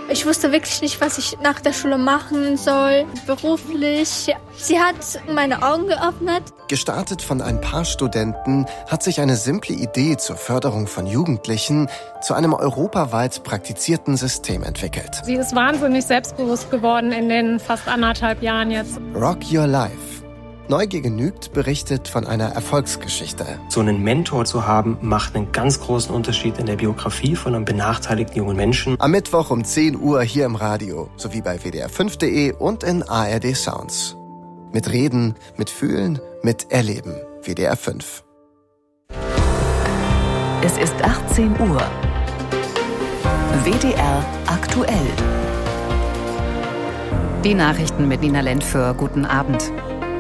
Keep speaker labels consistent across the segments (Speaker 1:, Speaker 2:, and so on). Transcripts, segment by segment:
Speaker 1: Ich wusste wirklich nicht, was ich nach der Schule machen soll, beruflich. Sie hat meine Augen geöffnet.
Speaker 2: Gestartet von ein paar Studenten hat sich eine simple Idee zur Förderung von Jugendlichen zu einem europaweit praktizierten System entwickelt.
Speaker 3: Sie ist wahnsinnig selbstbewusst geworden in den fast 1,5 Jahren jetzt.
Speaker 2: Rock Your Life. Neugier genügt berichtet von einer Erfolgsgeschichte.
Speaker 4: So einen Mentor zu haben, macht einen ganz großen Unterschied in der Biografie von einem benachteiligten jungen Menschen.
Speaker 2: Am Mittwoch um 10 Uhr hier im Radio, sowie bei wdr5.de und in ARD Sounds. Mit Reden, mit Fühlen, mit Erleben. WDR 5.
Speaker 5: Es ist 18 Uhr. WDR aktuell.
Speaker 6: Die Nachrichten mit Nina Lentföhr. Guten Abend.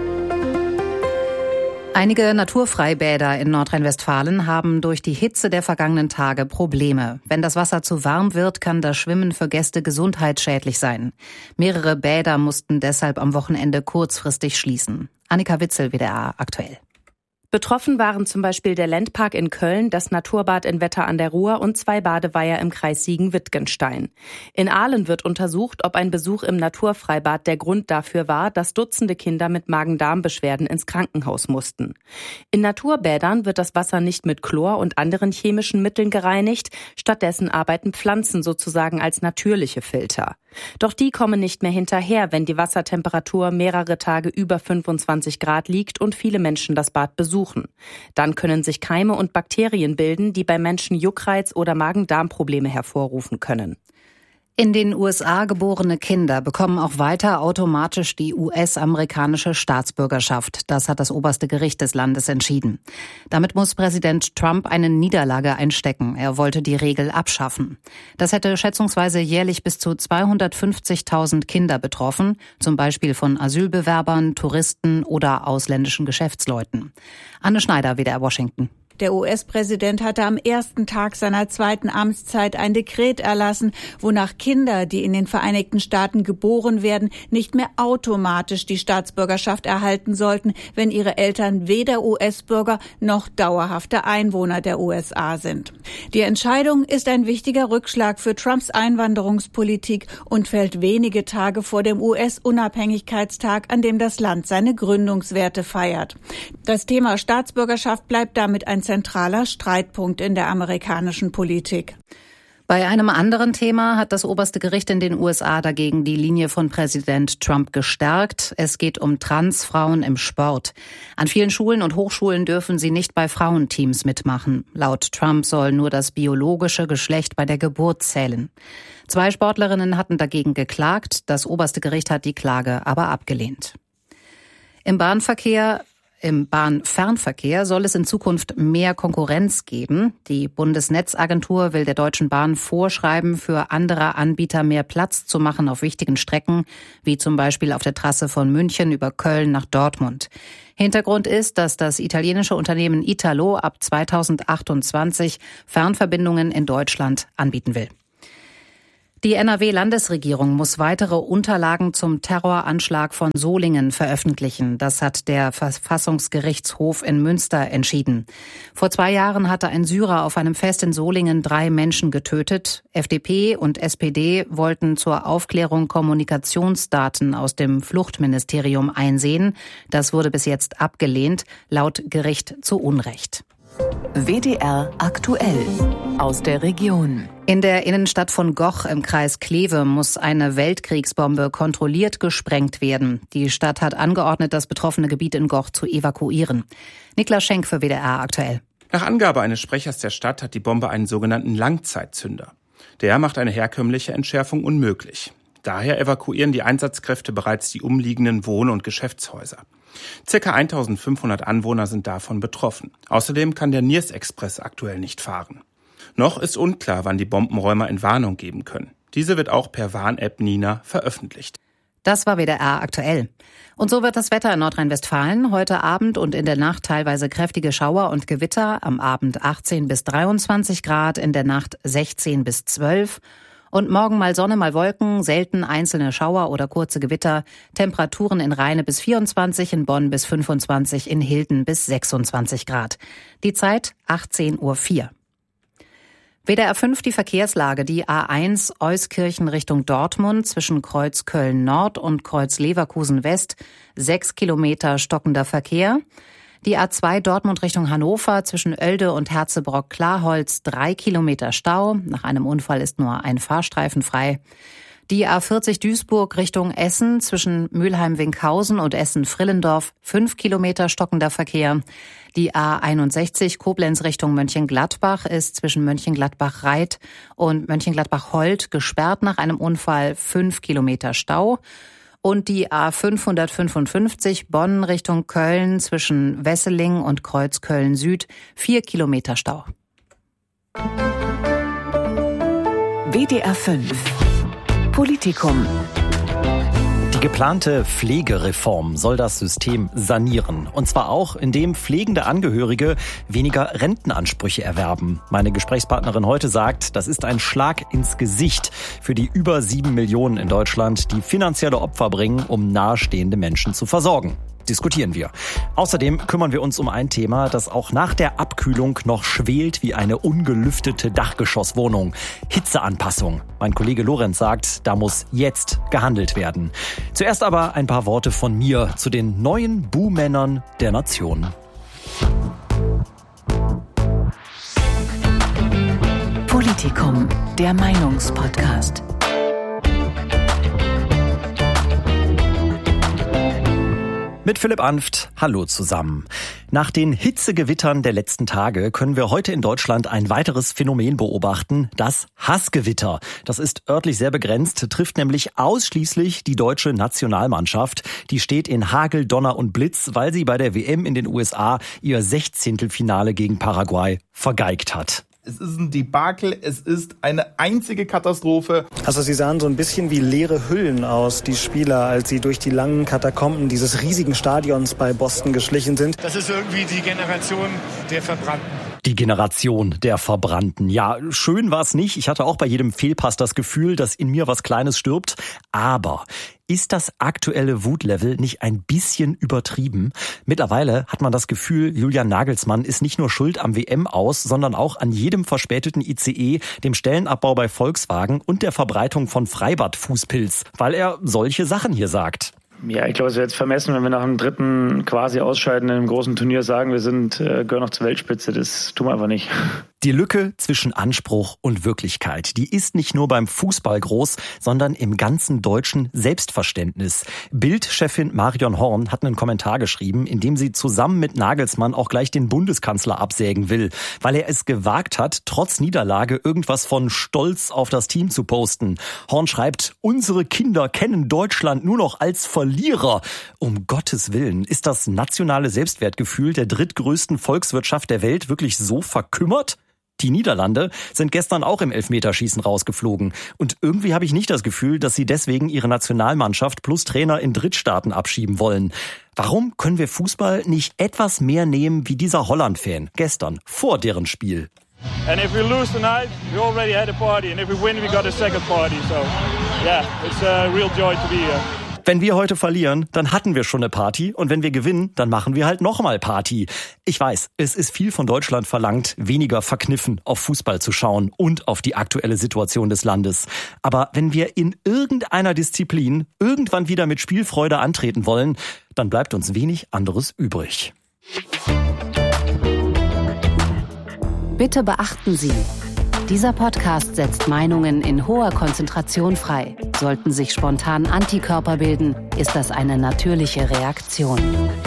Speaker 6: Einige Naturfreibäder in Nordrhein-Westfalen haben durch die Hitze der vergangenen Tage Probleme. Wenn das Wasser zu warm wird, kann das Schwimmen für Gäste gesundheitsschädlich sein. Mehrere Bäder mussten deshalb am Wochenende kurzfristig schließen. Annika Witzel, WDR aktuell.
Speaker 7: Betroffen waren zum Beispiel der Ländpark in Köln, das Naturbad in Wetter an der Ruhr und 2 Badeweiher im Kreis Siegen-Wittgenstein. In Aalen wird untersucht, ob ein Besuch im Naturfreibad der Grund dafür war, dass Dutzende Kinder mit Magen-Darm-Beschwerden ins Krankenhaus mussten. In Naturbädern wird das Wasser nicht mit Chlor und anderen chemischen Mitteln gereinigt, stattdessen arbeiten Pflanzen sozusagen als natürliche Filter. Doch die kommen nicht mehr hinterher, wenn die Wassertemperatur mehrere Tage über 25 Grad liegt und viele Menschen das Bad besuchen. Dann können sich Keime und Bakterien bilden, die bei Menschen Juckreiz oder Magen-Darm-Probleme hervorrufen können.
Speaker 6: In den USA geborene Kinder bekommen auch weiter automatisch die US-amerikanische Staatsbürgerschaft. Das hat das oberste Gericht des Landes entschieden. Damit muss Präsident Trump eine Niederlage einstecken. Er wollte die Regel abschaffen. Das hätte schätzungsweise jährlich bis zu 250.000 Kinder betroffen, zum Beispiel von Asylbewerbern, Touristen oder ausländischen Geschäftsleuten. Anne Schneider, WDR Washington.
Speaker 8: Der US-Präsident hatte am ersten Tag seiner zweiten Amtszeit ein Dekret erlassen, wonach Kinder, die in den Vereinigten Staaten geboren werden, nicht mehr automatisch die Staatsbürgerschaft erhalten sollten, wenn ihre Eltern weder US-Bürger noch dauerhafte Einwohner der USA sind. Die Entscheidung ist ein wichtiger Rückschlag für Trumps Einwanderungspolitik und fällt wenige Tage vor dem US-Unabhängigkeitstag, an dem das Land seine Gründungswerte feiert. Das Thema Staatsbürgerschaft bleibt damit ein zentraler Streitpunkt in der amerikanischen Politik.
Speaker 6: Bei einem anderen Thema hat das oberste Gericht in den USA dagegen die Linie von Präsident Trump gestärkt. Es geht um Transfrauen im Sport. An vielen Schulen und Hochschulen dürfen sie nicht bei Frauenteams mitmachen. Laut Trump soll nur das biologische Geschlecht bei der Geburt zählen. 2 Sportlerinnen hatten dagegen geklagt. Das oberste Gericht hat die Klage aber abgelehnt. Im Bahnfernverkehr soll es in Zukunft mehr Konkurrenz geben. Die Bundesnetzagentur will der Deutschen Bahn vorschreiben, für andere Anbieter mehr Platz zu machen auf wichtigen Strecken, wie zum Beispiel auf der Trasse von München über Köln nach Dortmund. Hintergrund ist, dass das italienische Unternehmen Italo ab 2028 Fernverbindungen in Deutschland anbieten will. Die NRW-Landesregierung muss weitere Unterlagen zum Terroranschlag von Solingen veröffentlichen. Das hat der Verfassungsgerichtshof in Münster entschieden. Vor 2 Jahren hatte ein Syrer auf einem Fest in Solingen 3 Menschen getötet. FDP und SPD wollten zur Aufklärung Kommunikationsdaten aus dem Fluchtministerium einsehen. Das wurde bis jetzt abgelehnt, laut Gericht zu Unrecht.
Speaker 5: WDR aktuell aus der Region.
Speaker 6: In der Innenstadt von Goch im Kreis Kleve muss eine Weltkriegsbombe kontrolliert gesprengt werden. Die Stadt hat angeordnet, das betroffene Gebiet in Goch zu evakuieren. Niklas Schenk für WDR aktuell.
Speaker 9: Nach Angabe eines Sprechers der Stadt hat die Bombe einen sogenannten Langzeitzünder. Der macht eine herkömmliche Entschärfung unmöglich. Daher evakuieren die Einsatzkräfte bereits die umliegenden Wohn- und Geschäftshäuser. Circa 1500 Anwohner sind davon betroffen. Außerdem kann der Niers-Express aktuell nicht fahren. Noch ist unklar, wann die Bombenräumer Entwarnung geben können. Diese wird auch per Warn-App Nina veröffentlicht.
Speaker 6: Das war WDR aktuell. Und so wird das Wetter in Nordrhein-Westfalen. Heute Abend und in der Nacht teilweise kräftige Schauer und Gewitter. Am Abend 18 bis 23 Grad, in der Nacht 16 bis 12. Und morgen mal Sonne, mal Wolken, selten einzelne Schauer oder kurze Gewitter. Temperaturen in Rheine bis 24, in Bonn bis 25, in Hilden bis 26 Grad. Die Zeit 18:04 Uhr. WDR 5 die Verkehrslage. Die A1 Euskirchen Richtung Dortmund zwischen Kreuz Köln Nord und Kreuz Leverkusen West 6 Kilometer stockender Verkehr. Die A2 Dortmund Richtung Hannover zwischen Oelde und Herzebrock-Klarholz 3 Kilometer Stau. Nach einem Unfall ist nur ein Fahrstreifen frei. Die A40 Duisburg Richtung Essen zwischen Mülheim-Winkhausen und Essen-Frillendorf 5 Kilometer stockender Verkehr. Die A61 Koblenz Richtung Mönchengladbach ist zwischen Mönchengladbach-Reit und Mönchengladbach-Holt gesperrt nach einem Unfall 5 Kilometer Stau. Und die A555 Bonn Richtung Köln zwischen Wesseling und Kreuz Köln Süd 4 Kilometer Stau.
Speaker 5: WDR 5 Politikum.
Speaker 10: Die geplante Pflegereform soll das System sanieren. Und zwar auch, indem pflegende Angehörige weniger Rentenansprüche erwerben. Meine Gesprächspartnerin heute sagt, das ist ein Schlag ins Gesicht für die über 7 Millionen in Deutschland, die finanzielle Opfer bringen, um nahestehende Menschen zu versorgen. Diskutieren wir. Außerdem kümmern wir uns um ein Thema, das auch nach der Abkühlung noch schwelt wie eine ungelüftete Dachgeschosswohnung. Hitzeanpassung. Mein Kollege Lorenz sagt, da muss jetzt gehandelt werden. Zuerst aber ein paar Worte von mir zu den neuen Buhmännern der Nation.
Speaker 5: Politikum, der Meinungspodcast.
Speaker 10: Mit Philipp Anft, hallo zusammen. Nach den Hitzegewittern der letzten Tage können wir heute in Deutschland ein weiteres Phänomen beobachten, das Hassgewitter. Das ist örtlich sehr begrenzt, trifft nämlich ausschließlich die deutsche Nationalmannschaft. Die steht in Hagel, Donner und Blitz, weil sie bei der WM in den USA ihr 16. Finale gegen Paraguay vergeigt hat.
Speaker 11: Es ist ein Debakel, es ist eine einzige Katastrophe.
Speaker 12: Also sie sahen so ein bisschen wie leere Hüllen aus, die Spieler, als sie durch die langen Katakomben dieses riesigen Stadions bei Boston geschlichen sind.
Speaker 13: Das ist irgendwie die Generation der Verbrannten.
Speaker 10: Die Generation der Verbrannten. Ja, schön war es nicht. Ich hatte auch bei jedem Fehlpass das Gefühl, dass in mir was Kleines stirbt. Aber ist das aktuelle Wutlevel nicht ein bisschen übertrieben? Mittlerweile hat man das Gefühl, Julian Nagelsmann ist nicht nur schuld am WM-Aus, sondern auch an jedem verspäteten ICE, dem Stellenabbau bei Volkswagen und der Verbreitung von Freibad-Fußpilz, weil er solche Sachen hier sagt.
Speaker 14: Ja, ich glaube, es wäre jetzt vermessen, wenn wir nach dem dritten quasi Ausscheiden in einem großen Turnier sagen, wir gehören noch zur Weltspitze. Das tun wir einfach nicht.
Speaker 10: Die Lücke zwischen Anspruch und Wirklichkeit, die ist nicht nur beim Fußball groß, sondern im ganzen deutschen Selbstverständnis. Bild-Chefin Marion Horn hat einen Kommentar geschrieben, in dem sie zusammen mit Nagelsmann auch gleich den Bundeskanzler absägen will, weil er es gewagt hat, trotz Niederlage irgendwas von Stolz auf das Team zu posten. Horn schreibt, unsere Kinder kennen Deutschland nur noch als Verlierer. Um Gottes Willen, ist das nationale Selbstwertgefühl der drittgrößten Volkswirtschaft der Welt wirklich so verkümmert? Die Niederlande sind gestern auch im Elfmeterschießen rausgeflogen. Und irgendwie habe ich nicht das Gefühl, dass sie deswegen ihre Nationalmannschaft plus Trainer in Drittstaaten abschieben wollen. Warum können wir Fußball nicht etwas mehr nehmen wie dieser Holland-Fan gestern vor deren Spiel?
Speaker 15: And if we lose tonight, we already had a party. And if we win, we got a second party. So, yeah, it's a real joy to be here.
Speaker 10: Wenn wir heute verlieren, dann hatten wir schon eine Party und wenn wir gewinnen, dann machen wir halt nochmal Party. Ich weiß, es ist viel von Deutschland verlangt, weniger verkniffen auf Fußball zu schauen und auf die aktuelle Situation des Landes. Aber wenn wir in irgendeiner Disziplin irgendwann wieder mit Spielfreude antreten wollen, dann bleibt uns wenig anderes übrig.
Speaker 6: Bitte beachten Sie, dieser Podcast setzt Meinungen in hoher Konzentration frei. Sollten sich spontan Antikörper bilden, ist das eine natürliche Reaktion.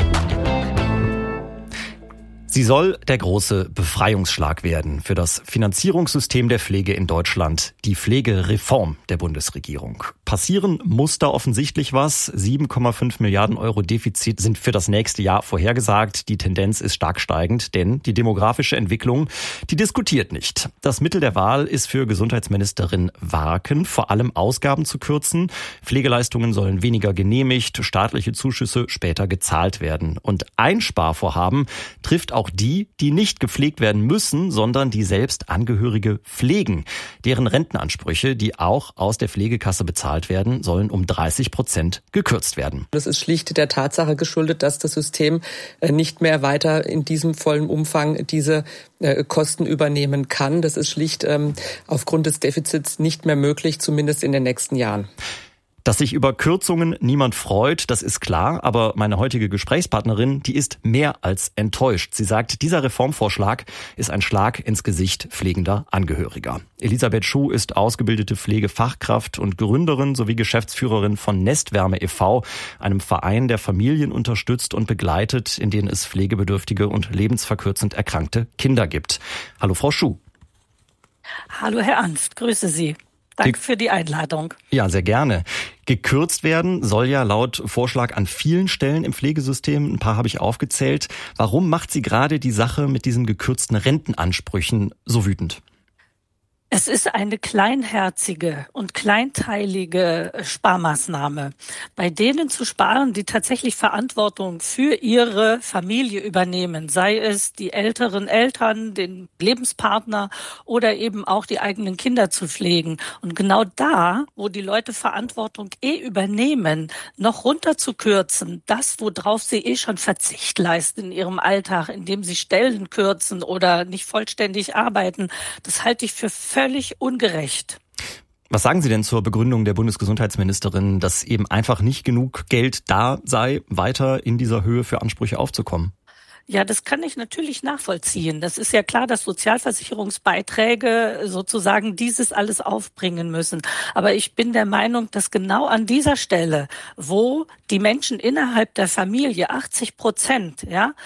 Speaker 10: Sie soll der große Befreiungsschlag werden für das Finanzierungssystem der Pflege in Deutschland, die Pflegereform der Bundesregierung. Passieren muss da offensichtlich was. 7,5 Milliarden Euro Defizit sind für das nächste Jahr vorhergesagt. Die Tendenz ist stark steigend, denn die demografische Entwicklung, die diskutiert nicht. Das Mittel der Wahl ist für Gesundheitsministerin Warken, vor allem Ausgaben zu kürzen. Pflegeleistungen sollen weniger genehmigt, staatliche Zuschüsse später gezahlt werden. Und ein Sparvorhaben trifft auch auch die, die nicht gepflegt werden müssen, sondern die selbst Angehörige pflegen. Deren Rentenansprüche, die auch aus der Pflegekasse bezahlt werden, sollen um 30% gekürzt werden.
Speaker 16: Das ist schlicht der Tatsache geschuldet, dass das System nicht mehr weiter in diesem vollen Umfang diese Kosten übernehmen kann. Das ist schlicht aufgrund des Defizits nicht mehr möglich, zumindest in den nächsten Jahren.
Speaker 10: Dass sich über Kürzungen niemand freut, das ist klar, aber meine heutige Gesprächspartnerin, die ist mehr als enttäuscht. Sie sagt, dieser Reformvorschlag ist ein Schlag ins Gesicht pflegender Angehöriger. Elisabeth Schuh ist ausgebildete Pflegefachkraft und Gründerin sowie Geschäftsführerin von Nestwärme e.V., einem Verein, der Familien unterstützt und begleitet, in denen es pflegebedürftige und lebensverkürzend erkrankte Kinder gibt. Hallo Frau Schuh.
Speaker 17: Hallo Herr Ernst, grüße Sie. Danke für die Einladung.
Speaker 10: Ja, sehr gerne. Gekürzt werden soll ja laut Vorschlag an vielen Stellen im Pflegesystem. Ein paar habe ich aufgezählt. Warum macht Sie gerade die Sache mit diesen gekürzten Rentenansprüchen so wütend?
Speaker 17: Es ist eine kleinherzige und kleinteilige Sparmaßnahme. Bei denen zu sparen, die tatsächlich Verantwortung für ihre Familie übernehmen, sei es die älteren Eltern, den Lebenspartner oder eben auch die eigenen Kinder zu pflegen. Und genau da, wo die Leute Verantwortung übernehmen, noch runterzukürzen, das, worauf sie schon Verzicht leisten in ihrem Alltag, indem sie Stellen kürzen oder nicht vollständig arbeiten, das halte ich für völlig ungerecht.
Speaker 10: Was sagen Sie denn zur Begründung der Bundesgesundheitsministerin, dass eben einfach nicht genug Geld da sei, weiter in dieser Höhe für Ansprüche aufzukommen?
Speaker 17: Ja, das kann ich natürlich nachvollziehen. Das ist ja klar, dass Sozialversicherungsbeiträge sozusagen dieses alles aufbringen müssen. Aber ich bin der Meinung, dass genau an dieser Stelle, wo die Menschen innerhalb der Familie, 80%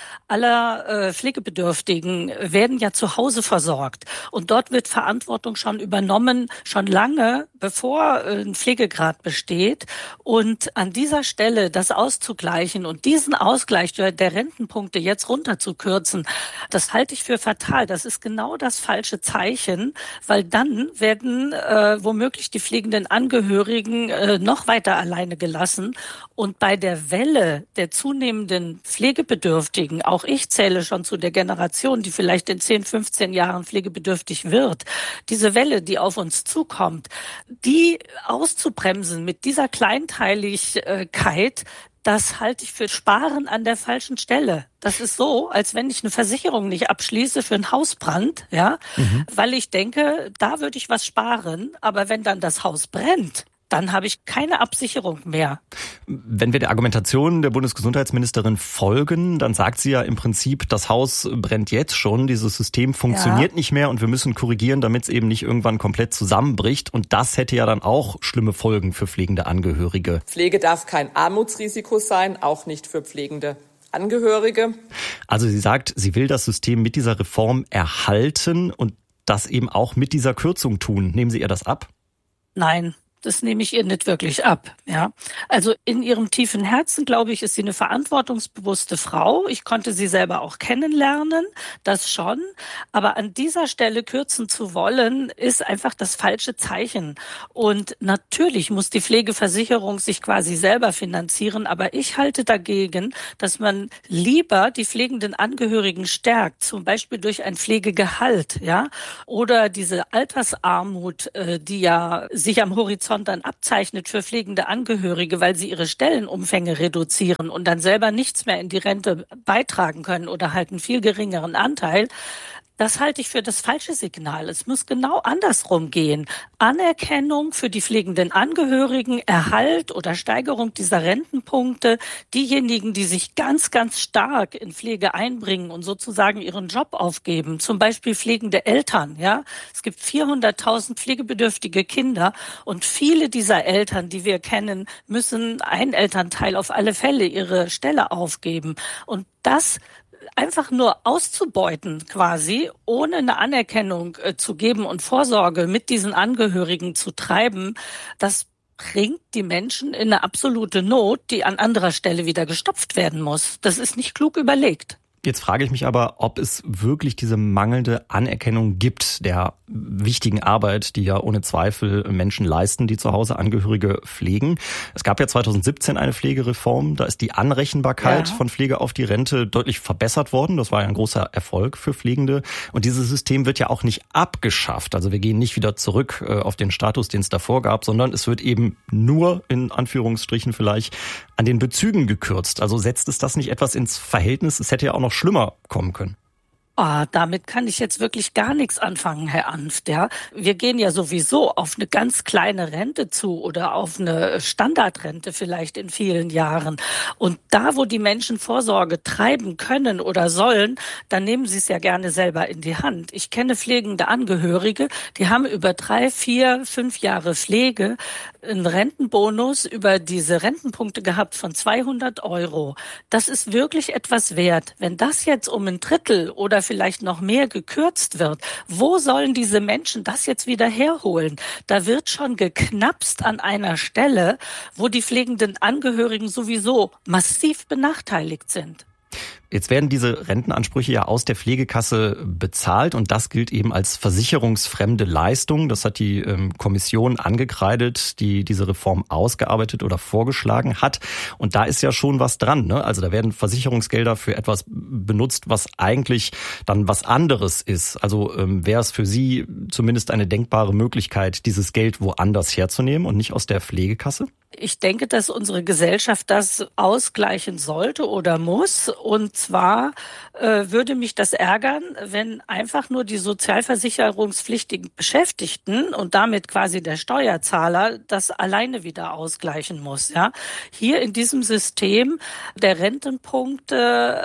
Speaker 17: aller Pflegebedürftigen werden ja zu Hause versorgt. Und dort wird Verantwortung schon übernommen, schon lange, bevor ein Pflegegrad besteht. Und an dieser Stelle das auszugleichen und diesen Ausgleich der Rentenpunkte jetzt runterzukürzen, das halte ich für fatal. Das ist genau das falsche Zeichen, weil dann werden womöglich die pflegenden Angehörigen noch weiter alleine gelassen. Und bei der Welle der zunehmenden Pflegebedürftigen, auch ich zähle schon zu der Generation, die vielleicht in 10, 15 Jahren pflegebedürftig wird, diese Welle, die auf uns zukommt, die auszubremsen mit dieser Kleinteiligkeit, das halte ich für Sparen an der falschen Stelle. Das ist so, als wenn ich eine Versicherung nicht abschließe für einen Hausbrand, weil ich denke, da würde ich was sparen. Aber wenn dann das Haus brennt, dann habe ich keine Absicherung mehr.
Speaker 10: Wenn wir der Argumentation der Bundesgesundheitsministerin folgen, dann sagt sie ja im Prinzip, das Haus brennt jetzt schon, dieses System funktioniert nicht mehr und wir müssen korrigieren, damit es eben nicht irgendwann komplett zusammenbricht. Und das hätte ja dann auch schlimme Folgen für pflegende Angehörige.
Speaker 16: Pflege darf kein Armutsrisiko sein, auch nicht für pflegende Angehörige.
Speaker 10: Also sie sagt, sie will das System mit dieser Reform erhalten und das eben auch mit dieser Kürzung tun. Nehmen Sie ihr das ab?
Speaker 17: Nein. Das nehme ich ihr nicht wirklich ab, Also in ihrem tiefen Herzen, glaube ich, ist sie eine verantwortungsbewusste Frau. Ich konnte sie selber auch kennenlernen, das schon. Aber an dieser Stelle kürzen zu wollen, ist einfach das falsche Zeichen. Und natürlich muss die Pflegeversicherung sich quasi selber finanzieren. Aber ich halte dagegen, dass man lieber die pflegenden Angehörigen stärkt, zum Beispiel durch ein Pflegegehalt, oder diese Altersarmut, die ja sich am Horizont dann abzeichnet für pflegende Angehörige, weil sie ihre Stellenumfänge reduzieren und dann selber nichts mehr in die Rente beitragen können oder halt einen viel geringeren Anteil. Das halte ich für das falsche Signal. Es muss genau andersrum gehen. Anerkennung für die pflegenden Angehörigen, Erhalt oder Steigerung dieser Rentenpunkte. Diejenigen, die sich ganz, ganz stark in Pflege einbringen und sozusagen ihren Job aufgeben, zum Beispiel pflegende Eltern. Es gibt 400.000 pflegebedürftige Kinder und viele dieser Eltern, die wir kennen, müssen ein Elternteil auf alle Fälle ihre Stelle aufgeben. Und das einfach nur auszubeuten quasi, ohne eine Anerkennung zu geben und Vorsorge mit diesen Angehörigen zu treiben, das bringt die Menschen in eine absolute Not, die an anderer Stelle wieder gestopft werden muss. Das ist nicht klug überlegt.
Speaker 10: Jetzt frage ich mich aber, ob es wirklich diese mangelnde Anerkennung gibt der wichtigen Arbeit, die ja ohne Zweifel Menschen leisten, die zu Hause Angehörige pflegen. Es gab ja 2017 eine Pflegereform. Da ist die Anrechenbarkeit von Pflege auf die Rente deutlich verbessert worden. Das war ja ein großer Erfolg für Pflegende. Und dieses System wird ja auch nicht abgeschafft. Also wir gehen nicht wieder zurück auf den Status, den es davor gab, sondern es wird eben nur, in Anführungsstrichen vielleicht, an den Bezügen gekürzt. Also setzt es das nicht etwas ins Verhältnis? Es hätte ja auch noch schlimmer kommen können.
Speaker 17: Damit kann ich jetzt wirklich gar nichts anfangen, Herr Anft. Ja, wir gehen ja sowieso auf eine ganz kleine Rente zu oder auf eine Standardrente vielleicht in vielen Jahren. Und da, wo die Menschen Vorsorge treiben können oder sollen, dann nehmen sie es ja gerne selber in die Hand. Ich kenne pflegende Angehörige, die haben über 3, 4, 5 Jahre Pflege einen Rentenbonus über diese Rentenpunkte gehabt von 200 €. Das ist wirklich etwas wert. Wenn das jetzt um ein Drittel oder vielleicht noch mehr gekürzt wird, wo sollen diese Menschen das jetzt wieder herholen? Da wird schon geknapst an einer Stelle, wo die pflegenden Angehörigen sowieso massiv benachteiligt sind.
Speaker 10: Jetzt werden diese Rentenansprüche ja aus der Pflegekasse bezahlt und das gilt eben als versicherungsfremde Leistung. Das hat die Kommission angekreidet, die diese Reform ausgearbeitet oder vorgeschlagen hat. Und da ist ja schon was dran, ne? Also da werden Versicherungsgelder für etwas benutzt, was eigentlich dann was anderes ist. Also wäre es für Sie zumindest eine denkbare Möglichkeit, dieses Geld woanders herzunehmen und nicht aus der Pflegekasse?
Speaker 17: Ich denke, dass unsere Gesellschaft das ausgleichen sollte oder muss. Und zwar würde mich das ärgern, wenn einfach nur die sozialversicherungspflichtigen Beschäftigten und damit quasi der Steuerzahler das alleine wieder ausgleichen muss. Ja, hier in diesem System der Rentenpunkte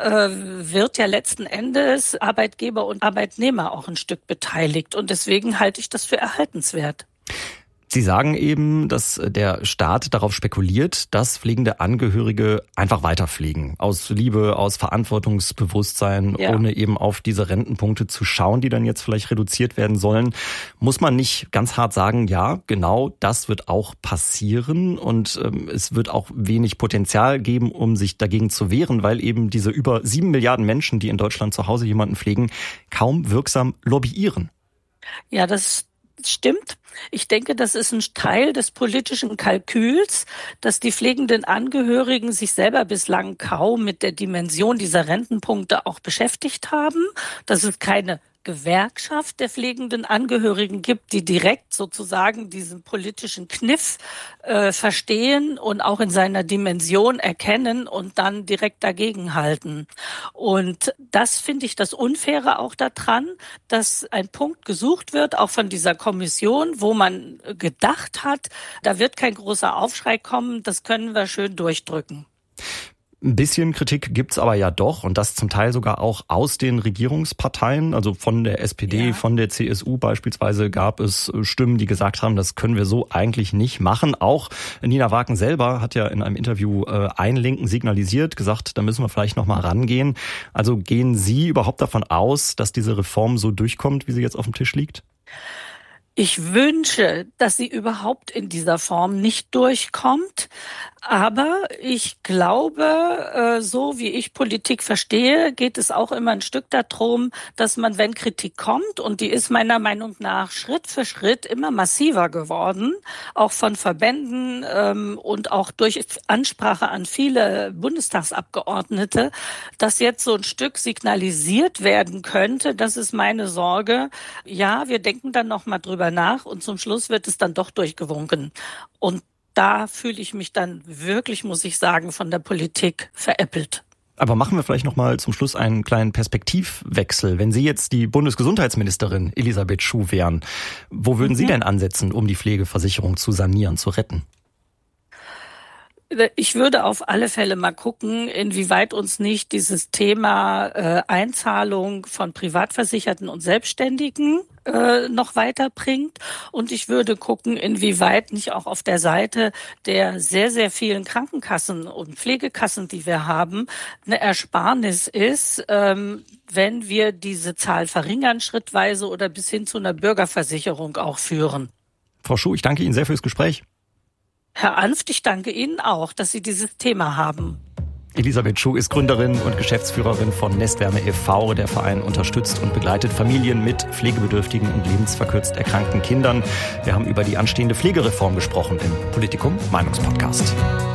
Speaker 17: wird ja letzten Endes Arbeitgeber und Arbeitnehmer auch ein Stück beteiligt. Und deswegen halte ich das für erhaltenswert.
Speaker 10: Sie sagen eben, dass der Staat darauf spekuliert, dass pflegende Angehörige einfach weiter pflegen. Aus Liebe, aus Verantwortungsbewusstsein, ohne eben auf diese Rentenpunkte zu schauen, die dann jetzt vielleicht reduziert werden sollen. Muss man nicht ganz hart sagen, ja, genau das wird auch passieren und es wird auch wenig Potenzial geben, um sich dagegen zu wehren, weil eben diese über 7 Milliarden Menschen, die in Deutschland zu Hause jemanden pflegen, kaum wirksam lobbyieren.
Speaker 17: Ja, das stimmt. Ich denke, das ist ein Teil des politischen Kalküls, dass die pflegenden Angehörigen sich selber bislang kaum mit der Dimension dieser Rentenpunkte auch beschäftigt haben. Das ist keine Gewerkschaft der pflegenden Angehörigen gibt, die direkt sozusagen diesen politischen Kniff verstehen und auch in seiner Dimension erkennen und dann direkt dagegenhalten. Und das finde ich das Unfaire auch daran, dass ein Punkt gesucht wird, auch von dieser Kommission, wo man gedacht hat, da wird kein großer Aufschrei kommen, das können wir schön durchdrücken.
Speaker 10: Ein bisschen Kritik gibt's aber ja doch und das zum Teil sogar auch aus den Regierungsparteien, also von der SPD, von der CSU beispielsweise gab es Stimmen, die gesagt haben, das können wir so eigentlich nicht machen. Auch Nina Waken selber hat ja in einem Interview Einlenken signalisiert, gesagt, da müssen wir vielleicht noch mal rangehen. Also gehen Sie überhaupt davon aus, dass diese Reform so durchkommt, wie sie jetzt auf dem Tisch liegt?
Speaker 17: Ich wünsche, dass sie überhaupt in dieser Form nicht durchkommt. Aber ich glaube, so wie ich Politik verstehe, geht es auch immer ein Stück darum, dass man, wenn Kritik kommt, und die ist meiner Meinung nach Schritt für Schritt immer massiver geworden, auch von Verbänden und auch durch Ansprache an viele Bundestagsabgeordnete, dass jetzt so ein Stück signalisiert werden könnte. Das ist meine Sorge. Ja, wir denken dann noch mal drüber nach und zum Schluss wird es dann doch durchgewunken. Und da fühle ich mich dann wirklich, muss ich sagen, von der Politik veräppelt.
Speaker 10: Aber machen wir vielleicht noch mal zum Schluss einen kleinen Perspektivwechsel. Wenn Sie jetzt die Bundesgesundheitsministerin Elisabeth Schuh wären, wo würden Sie denn ansetzen, um die Pflegeversicherung zu sanieren, zu retten?
Speaker 17: Ich würde auf alle Fälle mal gucken, inwieweit uns nicht dieses Thema Einzahlung von Privatversicherten und Selbstständigen noch weiterbringt. Und ich würde gucken, inwieweit nicht auch auf der Seite der sehr, sehr vielen Krankenkassen und Pflegekassen, die wir haben, eine Ersparnis ist, wenn wir diese Zahl verringern schrittweise oder bis hin zu einer Bürgerversicherung auch führen.
Speaker 10: Frau Schuh, ich danke Ihnen sehr fürs Gespräch.
Speaker 17: Herr Anft, ich danke Ihnen auch, dass Sie dieses Thema haben.
Speaker 10: Elisabeth Schuh ist Gründerin und Geschäftsführerin von Nestwärme e.V. Der Verein unterstützt und begleitet Familien mit pflegebedürftigen und lebensverkürzt erkrankten Kindern. Wir haben über die anstehende Pflegereform gesprochen im Politikum Meinungspodcast.